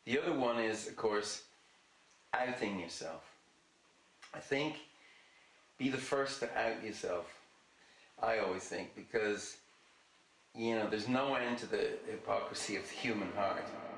The other one is, of course, outing yourself. I think be the first to out yourself. I always think, because there's no end to the hypocrisy of the human heart.